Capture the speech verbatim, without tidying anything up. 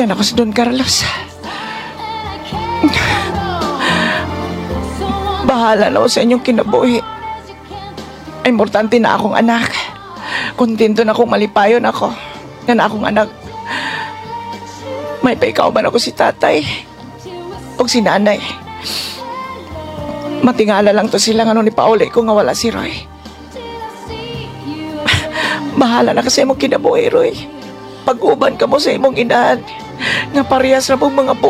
Yan ako si Don Carlos. Bahala na ako sa inyong kinabuhi. Importante na akong anak. Kontento na akong malipayon ako. Yan akong anak. May paikauban ako si tatay. O si nanay. Matingala lang to sila nga nung ipauli ko nga wala si Roy. Bahala na kasi mong kinabuhi, Roy. Pag-uban ka mo sa imong inahan. Nga parehas na pong mga